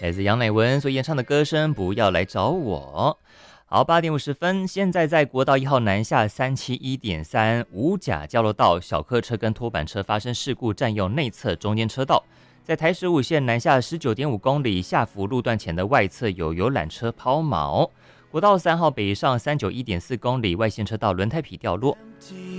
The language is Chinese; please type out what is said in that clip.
来自杨乃文所演唱的歌声《不要来找我》。好，8点50分，现在在国道1号南下371.3五甲交流道，小客车跟拖板车发生事故，占用内侧中间车道。在台15线南下19.5公里下福路段前的外侧有游览车抛锚。国道3号北上391.4公里外线车道轮胎皮掉落。